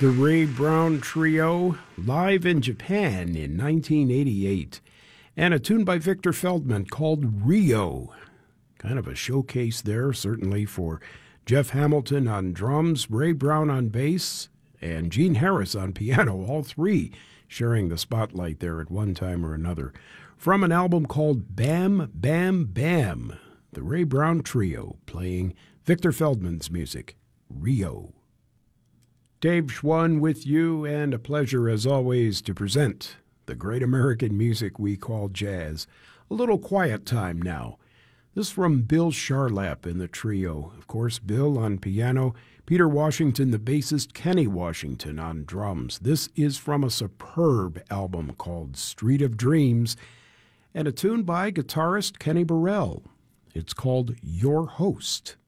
The Ray Brown Trio, live in Japan in 1988. And a tune by Victor Feldman called Rio. Kind of a showcase there, certainly, for Jeff Hamilton on drums, Ray Brown on bass, and Gene Harris on piano, all three sharing the spotlight there at one time or another. From an album called Bam Bam Bam, the Ray Brown Trio playing Victor Feldman's music, Rio. Dave Schwann with you, and a pleasure as always to present the great American music we call jazz. A little quiet time now. This from Bill Charlap in the trio. Of course, Bill on piano, Peter Washington, the bassist, Kenny Washington on drums. This is from a superb album called Street of Dreams, and a tune by guitarist Kenny Burrell. It's called Your Host.